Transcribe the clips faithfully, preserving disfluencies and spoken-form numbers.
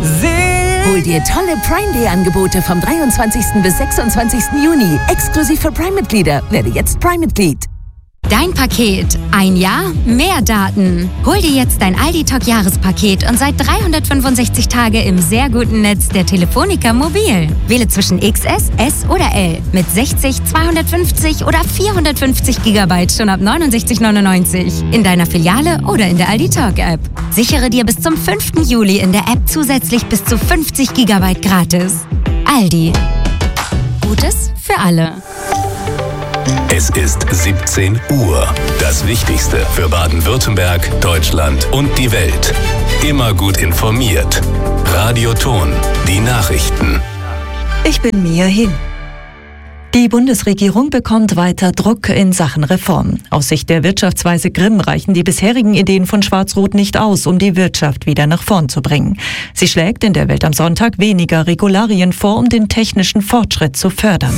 Hol dir tolle Prime Day Angebote vom dreiundzwanzigsten bis sechsundzwanzigsten Juni. Exklusiv für Prime-Mitglieder. Werde jetzt Prime-Mitglied. Dein Paket. Ein Jahr, mehr Daten. Hol dir jetzt dein Aldi-Talk-Jahrespaket und sei dreihundertfünfundsechzig Tage im sehr guten Netz der Telefonica Mobil. Wähle zwischen X S, S oder L mit sechzig, zweihundertfünfzig oder vierhundertfünfzig Gigabyte schon ab neunundsechzig neunundneunzig. In deiner Filiale oder in der Aldi-Talk-App. Sichere dir bis zum fünften Juli in der App zusätzlich bis zu fünfzig Gigabyte gratis. Aldi. Gutes für alle. Es ist siebzehn Uhr. Das Wichtigste für Baden-Württemberg, Deutschland und die Welt. Immer gut informiert. Radio Ton, die Nachrichten. Ich bin Mia Hin. Die Bundesregierung bekommt weiter Druck in Sachen Reform. Aus Sicht der Wirtschaftsweise Grimm reichen die bisherigen Ideen von Schwarz-Rot nicht aus, um die Wirtschaft wieder nach vorn zu bringen. Sie schlägt in der Welt am Sonntag weniger Regularien vor, um den technischen Fortschritt zu fördern.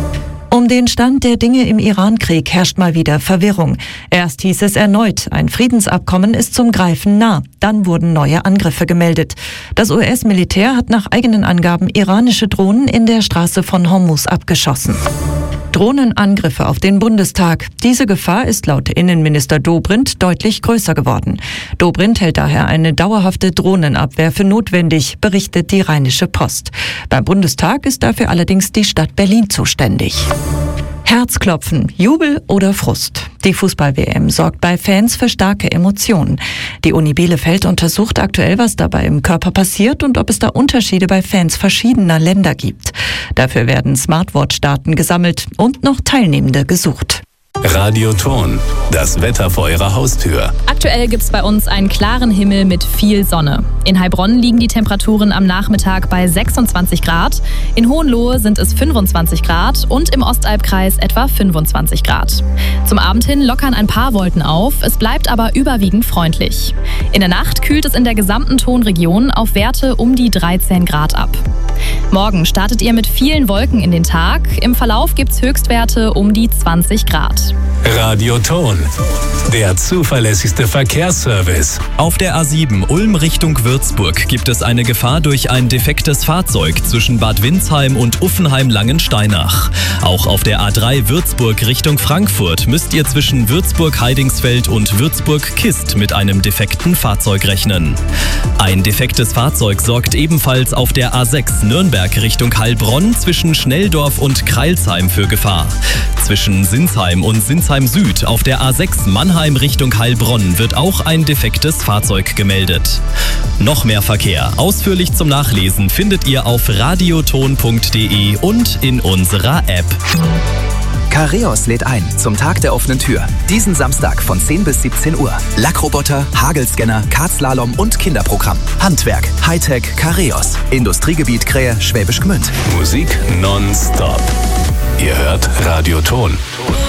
Um den Stand der Dinge im Iran-Krieg herrscht mal wieder Verwirrung. Erst hieß es erneut, ein Friedensabkommen ist zum Greifen nah. Dann wurden neue Angriffe gemeldet. Das U S-Militär hat nach eigenen Angaben iranische Drohnen in der Straße von Hormuz abgeschossen. Drohnenangriffe auf den Bundestag. Diese Gefahr ist laut Innenminister Dobrindt deutlich größer geworden. Dobrindt hält daher eine dauerhafte Drohnenabwehr für notwendig, berichtet die Rheinische Post. Beim Bundestag ist dafür allerdings die Stadt Berlin zuständig. Herzklopfen, Jubel oder Frust. Die Fußball-W M sorgt bei Fans für starke Emotionen. Die Uni Bielefeld untersucht aktuell, was dabei im Körper passiert und ob es da Unterschiede bei Fans verschiedener Länder gibt. Dafür werden Smartwatch-Daten gesammelt und noch Teilnehmende gesucht. Radio Ton, das Wetter vor Ihrer Haustür. Aktuell gibt es bei uns einen klaren Himmel mit viel Sonne. In Heilbronn liegen die Temperaturen am Nachmittag bei sechsundzwanzig Grad, in Hohenlohe sind es fünfundzwanzig Grad und im Ostalbkreis etwa fünfundzwanzig Grad. Zum Abend hin lockern ein paar Wolken auf, es bleibt aber überwiegend freundlich. In der Nacht kühlt es in der gesamten Tonregion auf Werte um die dreizehn Grad ab. Morgen startet ihr mit vielen Wolken in den Tag. Im Verlauf gibt es Höchstwerte um die zwanzig Grad. Radio Ton, der zuverlässigste Verkehrsservice. Auf der A sieben Ulm Richtung Würzburg gibt es eine Gefahr durch ein defektes Fahrzeug zwischen Bad Windsheim und Uffenheim-Langensteinach. Auch auf der A drei Würzburg Richtung Frankfurt müsst ihr zwischen Würzburg-Heidingsfeld und Würzburg-Kist mit einem defekten Fahrzeug rechnen. Ein defektes Fahrzeug sorgt ebenfalls auf der A sechs Nürnberg Richtung Heilbronn zwischen Schnelldorf und Kreilsheim für Gefahr. Zwischen Sinsheim und Sinsheim Süd auf der A sechs Mannheim Richtung Heilbronn wird auch ein defektes Fahrzeug gemeldet. Noch mehr Verkehr ausführlich zum Nachlesen findet ihr auf radioton punkt de und in unserer App. Careos lädt ein zum Tag der offenen Tür. Diesen Samstag von zehn bis siebzehn Uhr. Lackroboter, Hagelscanner, Kartslalom und Kinderprogramm. Handwerk, Hightech, Careos. Industriegebiet Krähe, Schwäbisch Gmünd. Musik nonstop. Ihr hört Radio Ton.